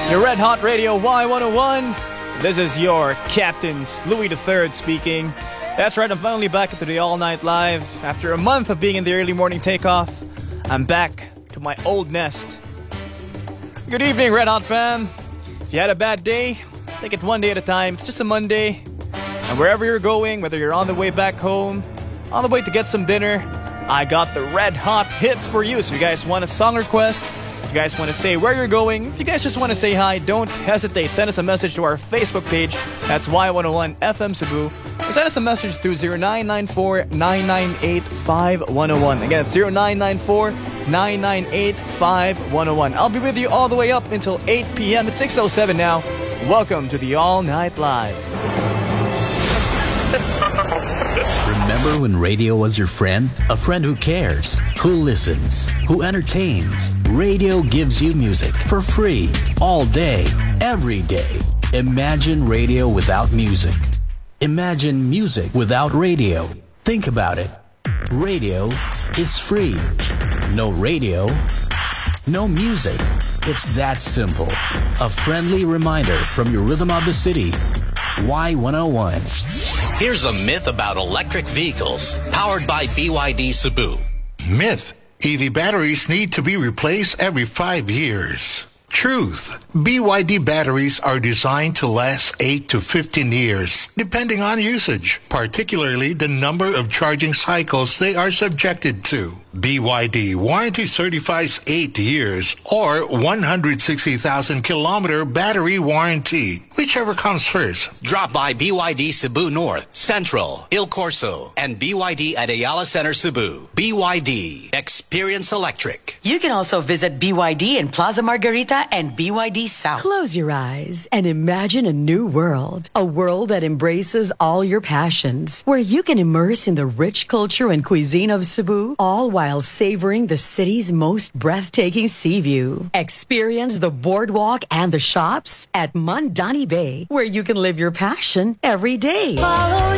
Your Red Hot Radio Y101. This is your Captain's Louis III speaking. That's right, I'm finally back into the All Night Live. After a month of being in the early morning takeoff, I'm back to my old nest. Good evening, Red Hot fan. If you had a bad day, take it one day at a time. It's just a Monday. And wherever you're going, whether you're on the way back home, on the way to get some dinner, I got the Red Hot hits for you. So if you guys want a song request, if you guys want to say where you're going, if you guys just want to say hi, don't hesitate. Send us a message to our Facebook page. That's Y101 FM Cebu. Or send us a message through 0994-998-5101. Again, it's 0994-998-5101. I'll be with you all the way up until 8 p.m. It's 6:07 now. Welcome to the All Night Live. Remember when radio was your friend? A friend who cares, who listens, who entertains. Radio gives you music for free, all day, every day. Imagine radio without music. Imagine music without radio. Think about it. Radio is free. No radio, no music. It's that simple. A friendly reminder from your Rhythm of the City. Y101. Here's a myth about electric vehicles powered by BYD Cebu. Myth: EV batteries need to be replaced every 5 years. Truth: BYD batteries are designed to last 8 to 15 years, depending on usage, particularly the number of charging cycles they are subjected to. BYD warranty certifies 8 years or 160,000 kilometer battery warranty, whichever comes first. Drop by BYD Cebu North, Central, Il Corso, and BYD at Ayala Center Cebu. BYD. Experience electric. You can also visit BYD in Plaza Margarita and BYD South. Close your eyes and imagine a new world. A world that embraces all your passions, where you can immerse in the rich culture and cuisine of Cebu, all while savoring the city's most breathtaking sea view. Experience the boardwalk and the shops at Mandani Bay, where you can live your passion every day. Follow